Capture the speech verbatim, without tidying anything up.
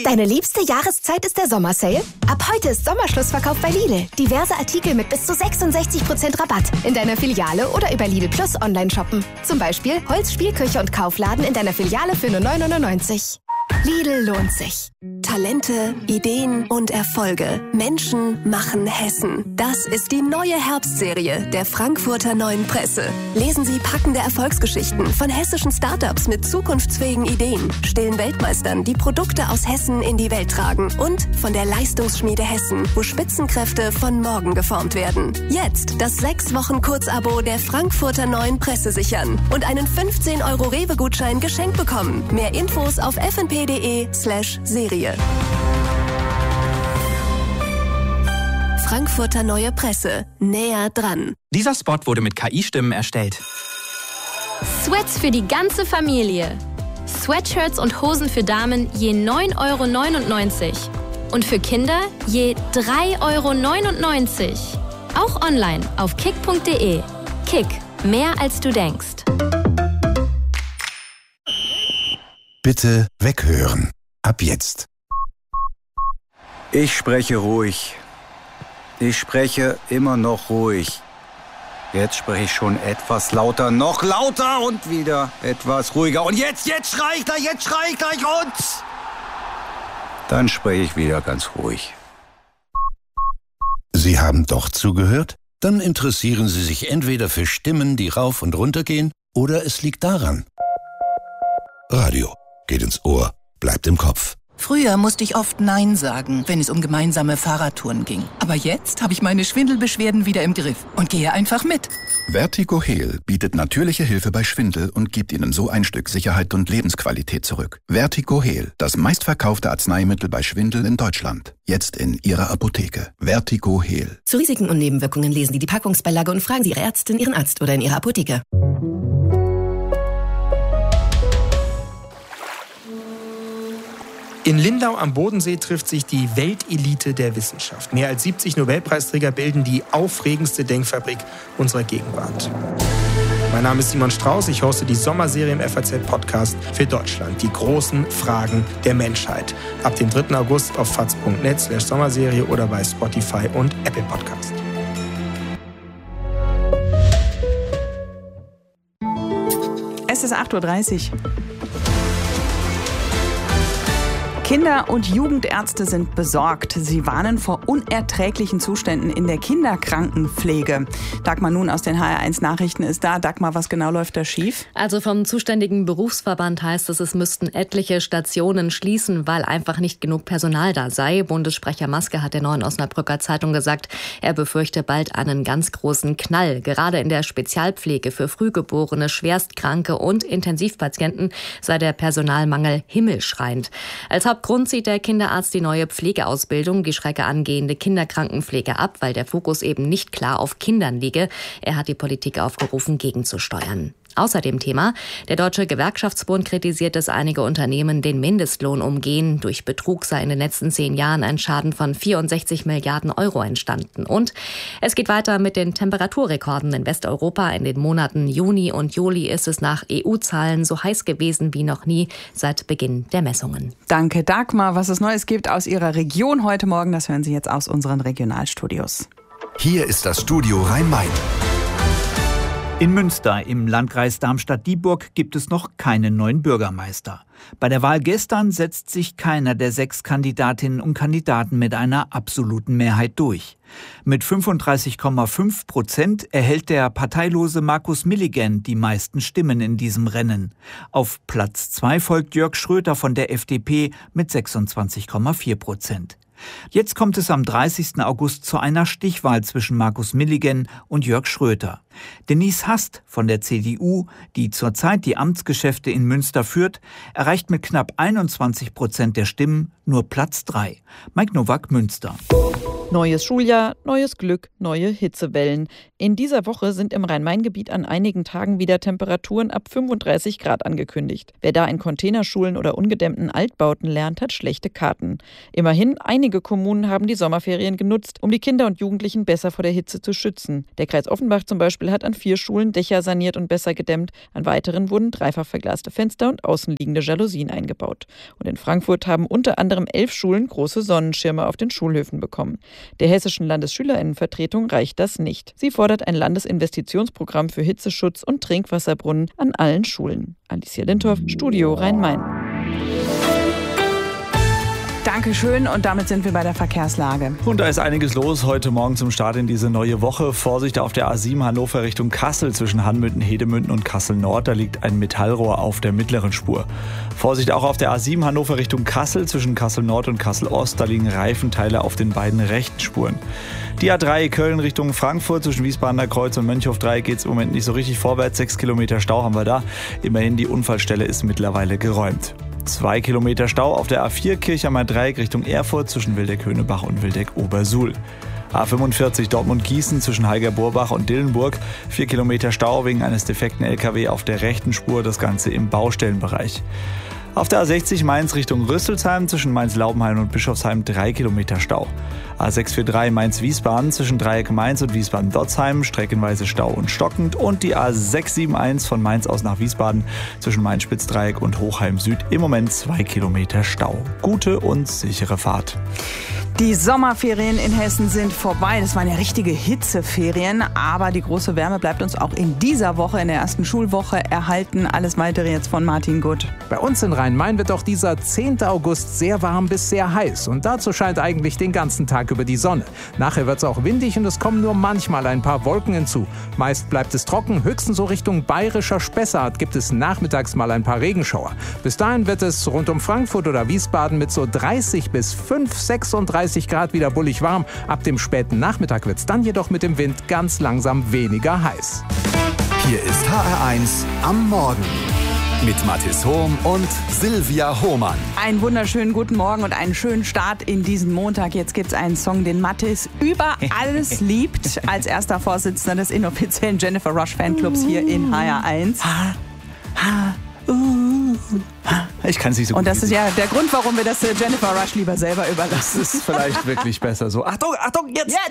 Deine liebste Jahreszeit ist der Sommersale? Ab heute ist Sommerschlussverkauf bei Lidl. Diverse Artikel mit bis zu sechsundsechzig Prozent Rabatt. In deiner Filiale oder über Lidl Plus online shoppen. Zum Beispiel Holz, Spielküche und Kaufladen in deiner Filiale für nur neun neunundneunzig. Lidl lohnt sich. Talente, Ideen und Erfolge. Menschen machen Hessen. Das ist die neue Herbstserie der Frankfurter Neuen Presse. Lesen Sie packende Erfolgsgeschichten von hessischen Startups mit zukunftsfähigen Ideen, stillen Weltmeistern, die Produkte aus Hessen in die Welt tragen und von der Leistungsschmiede Hessen, wo Spitzenkräfte von morgen geformt werden. Jetzt das sechs Wochen Kurzabo der Frankfurter Neuen Presse sichern und einen fünfzehn Euro Rewe-Gutschein geschenkt bekommen. Mehr Infos auf f n p punkt d e slash Serie. Frankfurter Neue Presse. Näher dran. Dieser Spot wurde mit K I-Stimmen erstellt. Sweats für die ganze Familie. Sweatshirts und Hosen für Damen je neun Euro neunundneunzig. Und für Kinder je drei Euro neunundneunzig. Auch online auf kick punkt d e. Kick. Mehr als du denkst. Bitte weghören. Ab jetzt. Ich spreche ruhig. Ich spreche immer noch ruhig. Jetzt spreche ich schon etwas lauter, noch lauter und wieder etwas ruhiger. Und jetzt, jetzt schrei ich gleich, jetzt schrei ich gleich und... Dann spreche ich wieder ganz ruhig. Sie haben doch zugehört? Dann interessieren Sie sich entweder für Stimmen, die rauf und runter gehen, oder es liegt daran. Radio. Geht ins Ohr, bleibt im Kopf. Früher musste ich oft Nein sagen, wenn es um gemeinsame Fahrradtouren ging. Aber jetzt habe ich meine Schwindelbeschwerden wieder im Griff und gehe einfach mit. Vertigo Heal bietet natürliche Hilfe bei Schwindel und gibt Ihnen so ein Stück Sicherheit und Lebensqualität zurück. Vertigo Heal, das meistverkaufte Arzneimittel bei Schwindel in Deutschland. Jetzt in Ihrer Apotheke. Vertigo Heal. Zu Risiken und Nebenwirkungen lesen Sie die Packungsbeilage und fragen Sie Ihre Ärztin, Ihren Arzt oder in Ihrer Apotheke. In Lindau am Bodensee trifft sich die Weltelite der Wissenschaft. Mehr als siebzig Nobelpreisträger bilden die aufregendste Denkfabrik unserer Gegenwart. Mein Name ist Simon Strauß, ich hoste die Sommerserie im F A Z-Podcast für Deutschland. Die großen Fragen der Menschheit. Ab dem dritten August auf faz punkt net slash Sommerserie oder bei Spotify und Apple Podcast. Es ist acht Uhr dreißig. Kinder- und Jugendärzte sind besorgt. Sie warnen vor unerträglichen Zuständen in der Kinderkrankenpflege. Dagmar Nun aus den H R eins Nachrichten ist da. Dagmar, was genau läuft da schief? Also vom zuständigen Berufsverband heißt es, es müssten etliche Stationen schließen, weil einfach nicht genug Personal da sei. Bundessprecher Maske hat der Neuen Osnabrücker Zeitung gesagt, er befürchte bald einen ganz großen Knall. Gerade in der Spezialpflege für Frühgeborene, Schwerstkranke und Intensivpatienten sei der Personalmangel himmelschreiend. Als Grund sieht der Kinderarzt die neue Pflegeausbildung, die Schrecke angehende Kinderkrankenpflege ab, weil der Fokus eben nicht klar auf Kindern liege. Er hat die Politik aufgerufen, gegenzusteuern. Außerdem Thema: Der Deutsche Gewerkschaftsbund kritisiert, dass einige Unternehmen den Mindestlohn umgehen. Durch Betrug sei in den letzten zehn Jahren ein Schaden von vierundsechzig Milliarden Euro entstanden. Und es geht weiter mit den Temperaturrekorden in Westeuropa. In den Monaten Juni und Juli ist es nach E U-Zahlen so heiß gewesen wie noch nie seit Beginn der Messungen. Danke, Dagmar. Was es Neues gibt aus Ihrer Region heute Morgen, das hören Sie jetzt aus unseren Regionalstudios. Hier ist das Studio Rhein-Main. In Münster im Landkreis Darmstadt-Dieburg gibt es noch keinen neuen Bürgermeister. Bei der Wahl gestern setzt sich keiner der sechs Kandidatinnen und Kandidaten mit einer absoluten Mehrheit durch. Mit fünfunddreißig Komma fünf Prozent erhält der parteilose Markus Milligan die meisten Stimmen in diesem Rennen. Auf Platz zwei folgt Jörg Schröter von der F D P mit sechsundzwanzig Komma vier Prozent. Jetzt kommt es am dreißigsten August zu einer Stichwahl zwischen Markus Milligan und Jörg Schröter. Denise Hast von der C D U, die zurzeit die Amtsgeschäfte in Münster führt, erreicht mit knapp einundzwanzig Prozent der Stimmen nur Platz drei. Mike Nowak, Münster. Neues Schuljahr, neues Glück, neue Hitzewellen. In dieser Woche sind im Rhein-Main-Gebiet an einigen Tagen wieder Temperaturen ab fünfunddreißig Grad angekündigt. Wer da in Containerschulen oder ungedämmten Altbauten lernt, hat schlechte Karten. Immerhin, einige Kommunen haben die Sommerferien genutzt, um die Kinder und Jugendlichen besser vor der Hitze zu schützen. Der Kreis Offenbach zum Beispiel hat an vier Schulen Dächer saniert und besser gedämmt. An weiteren wurden dreifach verglaste Fenster und außenliegende Jalousien eingebaut. Und in Frankfurt haben unter anderem elf Schulen große Sonnenschirme auf den Schulhöfen bekommen. Der Hessischen Landesschülerinnenvertretung reicht das nicht. Sie fordert ein Landesinvestitionsprogramm für Hitzeschutz und Trinkwasserbrunnen an allen Schulen. Alicia Lindhoff, Studio Rhein-Main. Dankeschön und damit sind wir bei der Verkehrslage. Und da ist einiges los heute Morgen zum Start in diese neue Woche. Vorsicht auf der A sieben Hannover Richtung Kassel zwischen Hanmünden, Hedemünden und Kassel-Nord. Da liegt ein Metallrohr auf der mittleren Spur. Vorsicht auch auf der A sieben Hannover Richtung Kassel zwischen Kassel-Nord und Kassel-Ost. Da liegen Reifenteile auf den beiden rechten Spuren. Die A drei Köln Richtung Frankfurt zwischen Wiesbadener Kreuz und Mönchhof-Dreieck geht es im Moment nicht so richtig vorwärts. Sechs Kilometer Stau haben wir da. Immerhin die Unfallstelle ist mittlerweile geräumt. Zwei Kilometer Stau auf der A vier Kirchheimer Dreieck Richtung Erfurt zwischen Wildeck-Höneberg und Wildeck-Obersuhl. A fünfundvierzig Dortmund-Gießen zwischen Heiger-Borbach und Dillenburg. Vier Kilometer Stau wegen eines defekten L K W auf der rechten Spur, das Ganze im Baustellenbereich. Auf der A sechzig Mainz Richtung Rüsselsheim zwischen Mainz-Laubenhain und Bischofsheim drei Kilometer Stau. A sechshundertdreiundvierzig Mainz-Wiesbaden zwischen Dreieck Mainz und Wiesbaden-Dotzheim streckenweise Stau und stockend. Und die A sechshundereinundsiebzig von Mainz aus nach Wiesbaden zwischen Mainz-Spitzdreieck und Hochheim Süd im Moment zwei Kilometer Stau. Gute und sichere Fahrt. Die Sommerferien in Hessen sind vorbei. Das waren ja richtige Hitzeferien. Aber die große Wärme bleibt uns auch in dieser Woche, in der ersten Schulwoche, erhalten. Alles weitere jetzt von Martin Gutt. Bei uns in Rhein-Main wird auch dieser zehnte August sehr warm bis sehr heiß. Und dazu scheint eigentlich den ganzen Tag über die Sonne. Nachher wird es auch windig und es kommen nur manchmal ein paar Wolken hinzu. Meist bleibt es trocken. Höchstens so Richtung bayerischer Spessart gibt es nachmittags mal ein paar Regenschauer. Bis dahin wird es rund um Frankfurt oder Wiesbaden mit so dreißig bis fünf, sechsunddreißig Grad wieder bullig warm. Ab dem späten Nachmittag wird es dann jedoch mit dem Wind ganz langsam weniger heiß. Hier ist H R eins am Morgen mit Mathis Hohm und Silvia Hohmann. Einen wunderschönen guten Morgen und einen schönen Start in diesen Montag. Jetzt gibt es einen Song, den Mathis über alles liebt. Als erster Vorsitzender des inoffiziellen Jennifer Rush Fanclubs hier in H R eins. Ha, ha, uh, ha. Ich kann es nicht so gut. Und das ist ja der Grund, warum wir das Jennifer Rush lieber selber überlassen. Das ist vielleicht wirklich besser so. Achtung, Achtung, jetzt! Jetzt!